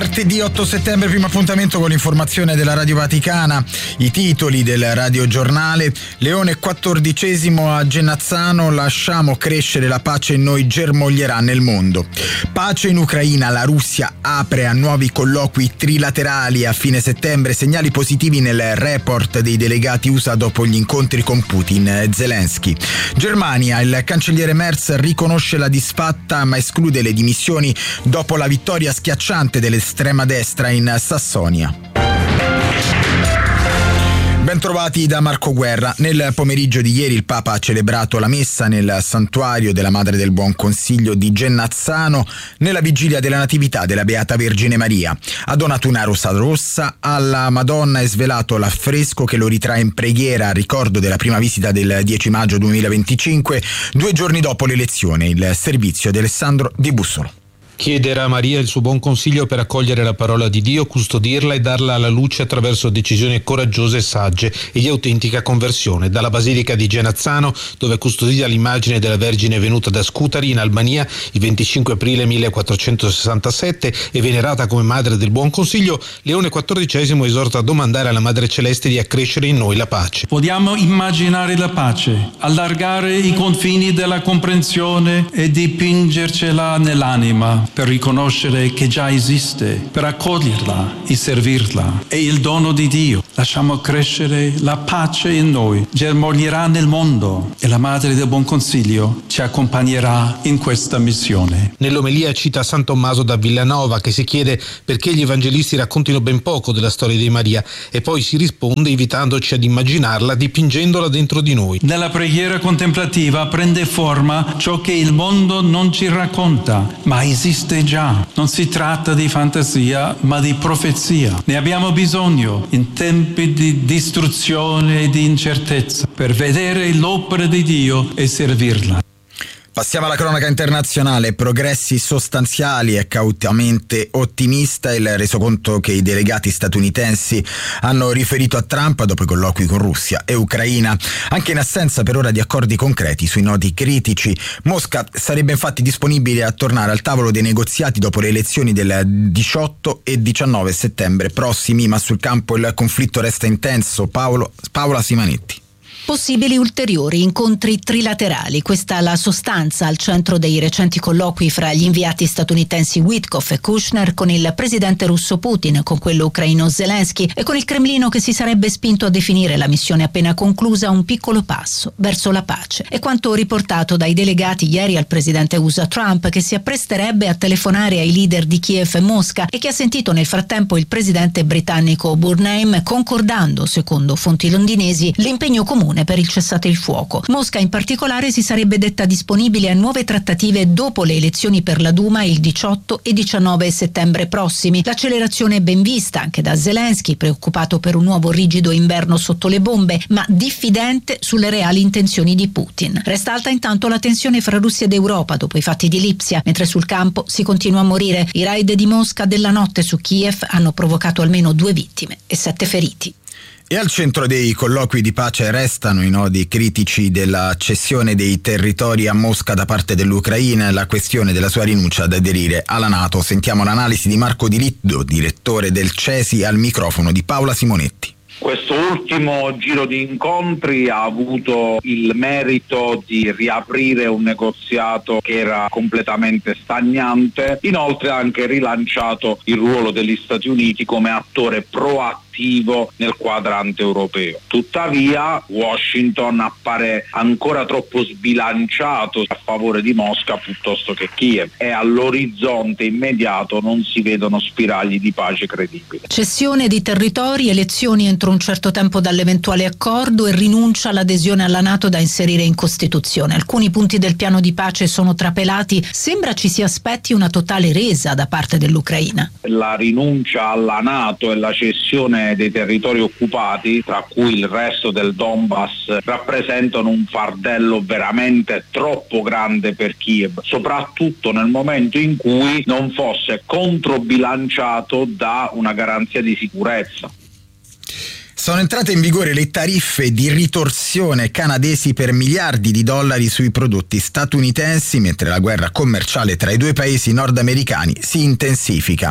Martedì 8 settembre, primo appuntamento con l'informazione della Radio Vaticana. I titoli del radiogiornale: Leone XIV a Genazzano, lasciamo crescere la pace in noi, germoglierà nel mondo. Pace in Ucraina, la Russia apre a nuovi colloqui trilaterali a fine settembre, segnali positivi nel report dei delegati USA dopo gli incontri con Putin e Zelensky. Germania, il cancelliere Merz riconosce la disfatta ma esclude le dimissioni dopo la vittoria schiacciante dell'estrema destra in Sassonia. Bentrovati da Marco Guerra. Nel pomeriggio di ieri il Papa ha celebrato la messa nel santuario della Madre del Buon Consiglio di Genazzano nella vigilia della Natività della Beata Vergine Maria. Ha donato una rosa rossa alla Madonna e svelato l'affresco che lo ritrae in preghiera a ricordo della prima visita del 10 maggio 2025, 2 giorni dopo l'elezione. Il servizio di Alessandro Di Bussolo. Chiedere a Maria il suo buon consiglio per accogliere la parola di Dio, custodirla e darla alla luce attraverso decisioni coraggiose e sagge e di autentica conversione. Dalla Basilica di Genazzano, dove è custodita l'immagine della Vergine venuta da Scutari in Albania il 25 aprile 1467 e venerata come Madre del Buon Consiglio, Leone XIV esorta a domandare alla Madre Celeste di accrescere in noi la pace. Vogliamo immaginare la pace, allargare i confini della comprensione e dipingercela nell'anima, per riconoscere che già esiste, per accoglierla e servirla. È il dono di Dio. Lasciamo crescere la pace in noi, germoglierà nel mondo e la Madre del Buon Consiglio ci accompagnerà in questa missione. Nell'omelia cita San Tommaso da Villanova, che si chiede perché gli evangelisti raccontino ben poco della storia di Maria, e poi si risponde invitandoci ad immaginarla, dipingendola dentro di noi. Nella preghiera contemplativa prende forma ciò che il mondo non ci racconta, ma esiste già. Non si tratta di fantasia, ma di profezia. Ne abbiamo bisogno in tempi di distruzione e di incertezza per vedere l'opera di Dio e servirla. Passiamo alla cronaca internazionale. Progressi sostanziali e cautamente ottimista il resoconto che i delegati statunitensi hanno riferito a Trump dopo i colloqui con Russia e Ucraina. Anche in assenza per ora di accordi concreti sui nodi critici, Mosca sarebbe infatti disponibile a tornare al tavolo dei negoziati dopo le elezioni del 18 e 19 settembre prossimi, ma sul campo il conflitto resta intenso. Paola Simanetti. Possibili ulteriori incontri trilaterali, questa è la sostanza al centro dei recenti colloqui fra gli inviati statunitensi Witkoff e Kushner con il presidente russo Putin, con quello ucraino Zelensky e con il Cremlino che si sarebbe spinto a definire la missione appena conclusa un piccolo passo verso la pace. È quanto riportato dai delegati ieri al presidente USA Trump, che si appresterebbe a telefonare ai leader di Kiev e Mosca e che ha sentito nel frattempo il presidente britannico Burnham, concordando, secondo fonti londinesi, l'impegno comune per il cessate il fuoco. Mosca in particolare si sarebbe detta disponibile a nuove trattative dopo le elezioni per la Duma il 18 e 19 settembre prossimi. L'accelerazione è ben vista anche da Zelensky, preoccupato per un nuovo rigido inverno sotto le bombe, ma diffidente sulle reali intenzioni di Putin. Resta alta intanto la tensione fra Russia ed Europa dopo i fatti di Lipsia, mentre sul campo si continua a morire. I raid di Mosca della notte su Kiev hanno provocato almeno 2 vittime e 7 feriti. E al centro dei colloqui di pace restano i nodi critici della cessione dei territori a Mosca da parte dell'Ucraina e la questione della sua rinuncia ad aderire alla NATO. Sentiamo l'analisi di Marco Di Litto, direttore del CESI, al microfono di Paola Simonetti. Questo ultimo giro di incontri ha avuto il merito di riaprire un negoziato che era completamente stagnante, inoltre ha anche rilanciato il ruolo degli Stati Uniti come attore proattivo nel quadrante europeo. Tuttavia Washington appare ancora troppo sbilanciato a favore di Mosca piuttosto che Kiev e all'orizzonte immediato non si vedono spiragli di pace credibili. Cessione di territori, elezioni entro un certo tempo dall'eventuale accordo e rinuncia all'adesione alla NATO da inserire in Costituzione. Alcuni punti del piano di pace sono trapelati. Sembra ci si aspetti una totale resa da parte dell'Ucraina. La rinuncia alla NATO e la cessione dei territori occupati, tra cui il resto del Donbass, rappresentano un fardello veramente troppo grande per Kiev, soprattutto nel momento in cui non fosse controbilanciato da una garanzia di sicurezza. Sono entrate in vigore le tariffe di ritorsione canadesi per miliardi di dollari sui prodotti statunitensi, mentre la guerra commerciale tra i due paesi nordamericani si intensifica.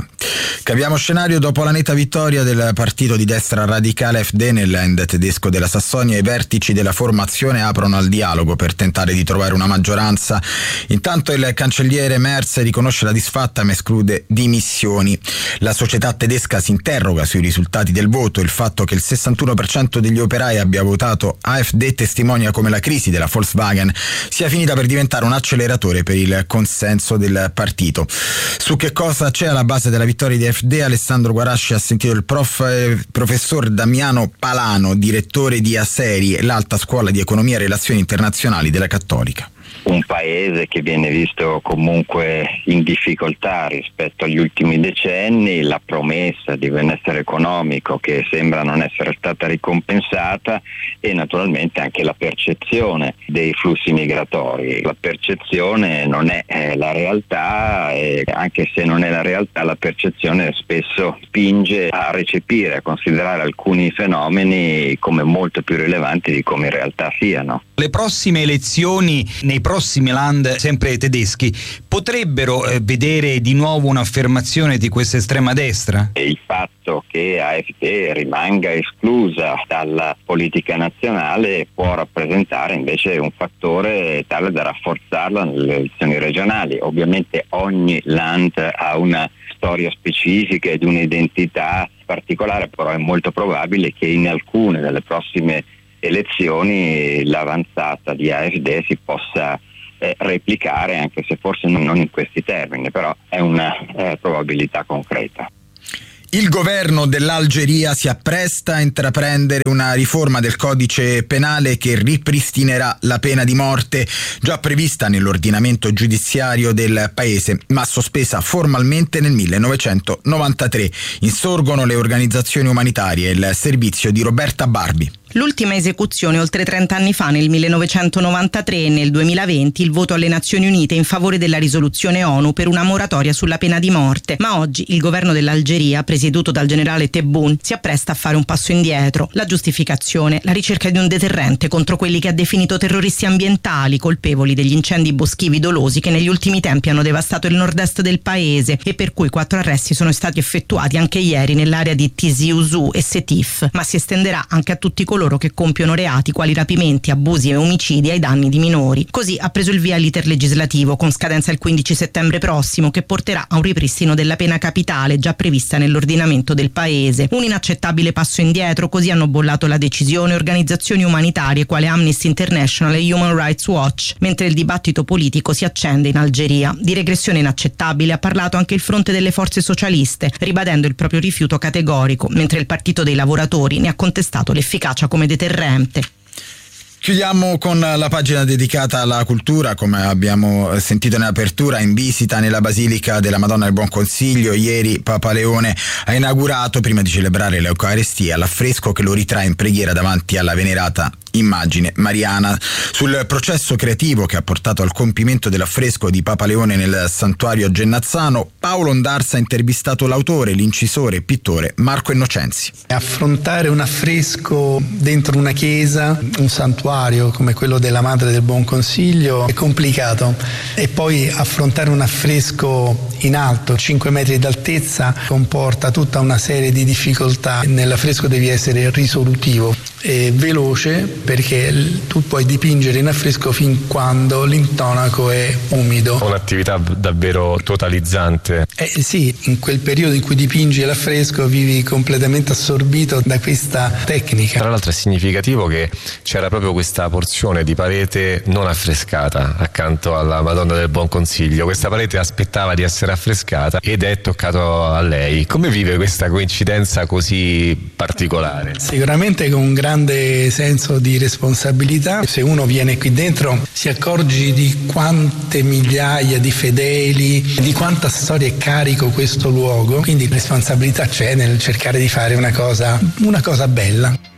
Cambiamo scenario. Dopo la netta vittoria del partito di destra radicale AfD nel Land tedesco della Sassonia, i vertici della formazione aprono al dialogo per tentare di trovare una maggioranza. Intanto il cancelliere Merz riconosce la disfatta ma esclude dimissioni. La società tedesca si interroga sui risultati del voto. Il fatto che il 61% degli operai abbia votato AfD testimonia come la crisi della Volkswagen sia finita per diventare un acceleratore per il consenso del partito. Su che cosa c'è alla base della vittoria di AfD, Alessandro Guarasci ha sentito il professor Damiano Palano, direttore di Aseri, l'alta scuola di economia e relazioni internazionali della Cattolica. Un paese che viene visto comunque in difficoltà rispetto agli ultimi decenni, la promessa di benessere economico che sembra non essere stata ricompensata e naturalmente anche la percezione dei flussi migratori. La percezione non è la realtà e anche se non è la realtà, la percezione spesso spinge a recepire, a considerare alcuni fenomeni come molto più rilevanti di come in realtà siano. Le prossime elezioni nei prossimi land sempre tedeschi potrebbero vedere di nuovo un'affermazione di questa estrema destra? E il fatto che AfD rimanga esclusa dalla politica nazionale può rappresentare invece un fattore tale da rafforzarla nelle elezioni regionali. Ovviamente ogni land ha una storia specifica ed un'identità particolare, però è molto probabile che in alcune delle prossime elezioni l'avanzata di AfD si possa replicare, anche se forse non in questi termini, però è una probabilità concreta. Il governo dell'Algeria si appresta a intraprendere una riforma del codice penale che ripristinerà la pena di morte già prevista nell'ordinamento giudiziario del paese, ma sospesa formalmente nel 1993. Insorgono le organizzazioni umanitarie e il servizio di Roberta Barbi. L'ultima esecuzione oltre 30 anni fa, nel 1993, e nel 2020 il voto alle Nazioni Unite in favore della risoluzione ONU per una moratoria sulla pena di morte. Ma oggi il governo dell'Algeria, presieduto dal generale Tebboune, si appresta a fare un passo indietro. La giustificazione, la ricerca di un deterrente contro quelli che ha definito terroristi ambientali, colpevoli degli incendi boschivi dolosi che negli ultimi tempi hanno devastato il nord-est del paese e per cui 4 arresti sono stati effettuati anche ieri nell'area di Tizi Ouzou e Sétif, ma si estenderà anche a tutti coloro che compiono reati quali rapimenti, abusi e omicidi ai danni di minori. Così ha preso il via l'iter legislativo con scadenza il 15 settembre prossimo, che porterà a un ripristino della pena capitale già prevista nell'ordinamento del paese. Un inaccettabile passo indietro, così hanno bollato la decisione organizzazioni umanitarie quale Amnesty International e Human Rights Watch, mentre il dibattito politico si accende in Algeria. Di regressione inaccettabile ha parlato anche il fronte delle forze socialiste, ribadendo il proprio rifiuto categorico, mentre il Partito dei Lavoratori ne ha contestato l'efficacia come deterrente. Chiudiamo con la pagina dedicata alla cultura. Come abbiamo sentito in apertura, in visita nella Basilica della Madonna del Buon Consiglio ieri Papa Leone ha inaugurato, prima di celebrare l'Eucaristia, l'affresco che lo ritrae in preghiera davanti alla venerata immagine mariana. Sul processo creativo che ha portato al compimento dell'affresco di Papa Leone nel santuario a Genazzano, Paolo Ondarza ha intervistato l'autore, l'incisore e pittore Marco Innocenzi. Affrontare un affresco dentro una chiesa, un santuario come quello della Madre del Buon Consiglio è complicato, e poi affrontare un affresco in alto, 5 metri d'altezza, comporta tutta una serie di difficoltà. Nell'affresco devi essere risolutivo e veloce, perché tu puoi dipingere in affresco fin quando l'intonaco è umido. Un'attività davvero totalizzante. Sì, in quel periodo in cui dipingi l'affresco vivi completamente assorbito da questa tecnica. Tra l'altro è significativo che c'era proprio questa porzione di parete non affrescata accanto alla Madonna del Buon Consiglio. Questa parete aspettava di essere affrescata ed è toccato a lei. Come vive questa coincidenza così particolare? Sicuramente con un grande senso di responsabilità. Se uno viene qui dentro si accorge di quante migliaia di fedeli, di quanta storia è carico questo luogo, quindi responsabilità c'è nel cercare di fare una cosa bella.